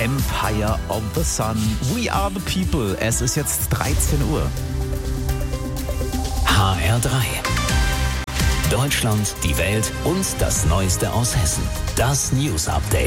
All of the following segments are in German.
Empire of the Sun. We are the people. Es ist jetzt 13 Uhr. HR3. Deutschland, die Welt und das Neueste aus Hessen. Das News Update.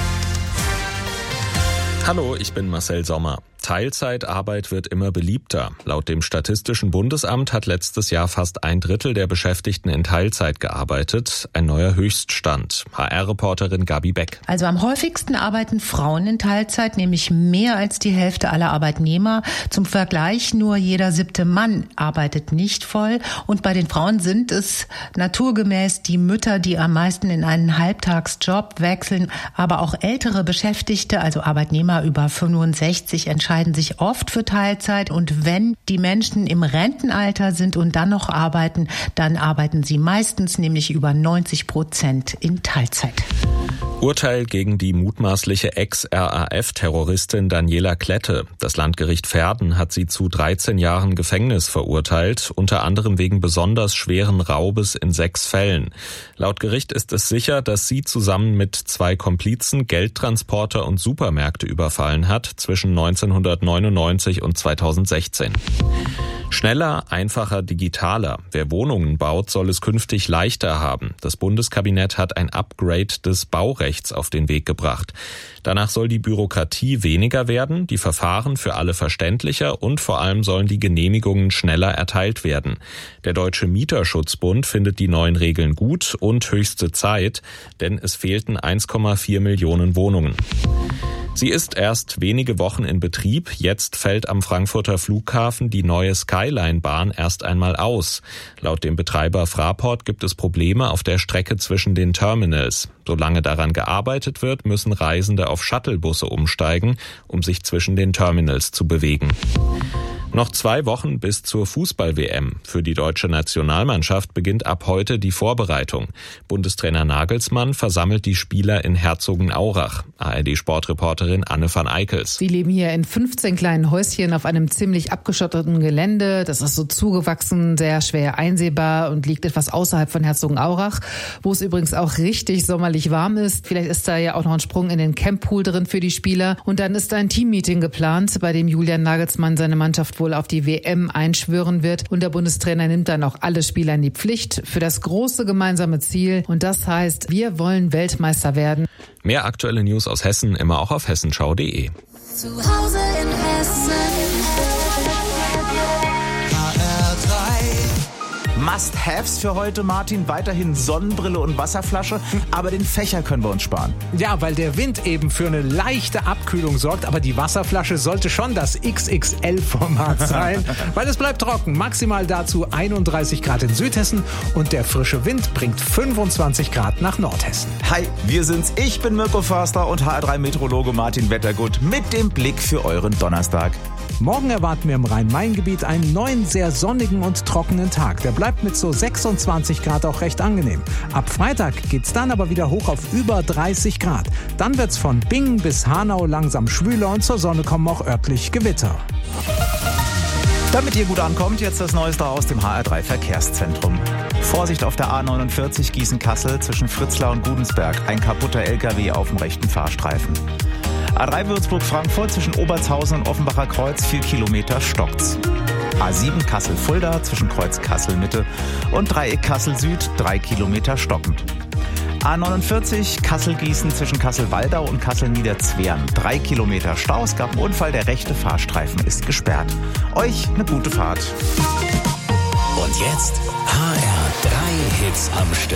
Hallo, ich bin Marcel Sommer. Teilzeitarbeit wird immer beliebter. Laut dem Statistischen Bundesamt hat letztes Jahr fast 1/3 der Beschäftigten in Teilzeit gearbeitet. Ein neuer Höchststand. HR-Reporterin Gabi Beck. Also am häufigsten arbeiten Frauen in Teilzeit, nämlich mehr als die Hälfte aller Arbeitnehmer. Zum Vergleich, nur jeder 7. Mann arbeitet nicht voll. Und bei den Frauen sind es naturgemäß die Mütter, die am meisten in einen Halbtagsjob wechseln. Aber auch ältere Beschäftigte, also Arbeitnehmer über 65, entscheiden sich oft für Teilzeit, und wenn die Menschen im Rentenalter sind und dann noch arbeiten, dann arbeiten sie meistens, nämlich über 90% in Teilzeit. Urteil gegen die mutmaßliche Ex-RAF-Terroristin Daniela Klette. Das Landgericht Verden hat sie zu 13 Jahren Gefängnis verurteilt, unter anderem wegen besonders schweren Raubes in 6 Fällen. Laut Gericht ist es sicher, dass sie zusammen mit 2 Komplizen Geldtransporter und Supermärkte überfallen hat zwischen 1999 und 2016. Schneller, einfacher, digitaler. Wer Wohnungen baut, soll es künftig leichter haben. Das Bundeskabinett hat ein Upgrade des Baurechts auf den Weg gebracht. Danach soll die Bürokratie weniger werden, die Verfahren für alle verständlicher und vor allem sollen die Genehmigungen schneller erteilt werden. Der Deutsche Mieterschutzbund findet die neuen Regeln gut und höchste Zeit, denn es fehlten 1,4 Millionen Wohnungen. Sie ist erst wenige Wochen in Betrieb. Jetzt fällt am Frankfurter Flughafen die neue Skyline-Bahn erst einmal aus. Laut dem Betreiber Fraport gibt es Probleme auf der Strecke zwischen den Terminals. Solange daran gearbeitet wird, müssen Reisende auf Shuttlebusse umsteigen, um sich zwischen den Terminals zu bewegen. Noch 2 Wochen bis zur Fußball-WM. Für die deutsche Nationalmannschaft beginnt ab heute die Vorbereitung. Bundestrainer Nagelsmann versammelt die Spieler in Herzogenaurach. ARD-Sportreporterin Anne van Eickels. Sie leben hier in 15 kleinen Häuschen auf einem ziemlich abgeschotteten Gelände. Das ist so zugewachsen, sehr schwer einsehbar und liegt etwas außerhalb von Herzogenaurach, wo es übrigens auch richtig sommerlich warm ist. Vielleicht ist da ja auch noch ein Sprung in den Camppool drin für die Spieler. Und dann ist ein Teammeeting geplant, bei dem Julian Nagelsmann seine Mannschaft wohl auf die WM einschwören wird. Und der Bundestrainer nimmt dann auch alle Spieler in die Pflicht für das große gemeinsame Ziel. Und das heißt, wir wollen Weltmeister werden. Mehr aktuelle News aus Hessen immer auch auf hessenschau.de. Zu Hause in Hessen. Must-Haves für heute, Martin. Weiterhin Sonnenbrille und Wasserflasche, aber den Fächer können wir uns sparen. Ja, weil der Wind eben für eine leichte Abkühlung sorgt, aber die Wasserflasche sollte schon das XXL-Format sein, weil es bleibt trocken. Maximal dazu 31 Grad in Südhessen und der frische Wind bringt 25 Grad nach Nordhessen. Hi, wir sind's. Ich bin Mirko Förster und HR3-Meteorologe Martin Wettergut mit dem Blick für euren Donnerstag. Morgen erwarten wir im Rhein-Main-Gebiet einen neuen, sehr sonnigen und trockenen Tag. Der bleibt mit so 26 Grad auch recht angenehm. Ab Freitag geht's dann aber wieder hoch auf über 30 Grad. Dann wird's von Bingen bis Hanau langsam schwüler und zur Sonne kommen auch örtlich Gewitter. Damit ihr gut ankommt, jetzt das Neueste aus dem HR3 Verkehrszentrum. Vorsicht auf der A49 Gießen-Kassel zwischen Fritzlar und Gudensberg. Ein kaputter LKW auf dem rechten Fahrstreifen. A3 Würzburg-Frankfurt zwischen Obertshausen und Offenbacher Kreuz 4 Kilometer stockt's. A7 Kassel-Fulda zwischen Kreuz Kassel-Mitte und Dreieck Kassel-Süd 3 Kilometer stockend. A49 Kassel-Gießen zwischen Kassel-Waldau und Kassel-Niederzwern 3 Kilometer Stau. Es gab einen Unfall, der rechte Fahrstreifen ist gesperrt. Euch eine gute Fahrt. Und jetzt HR3 Hits am Stück.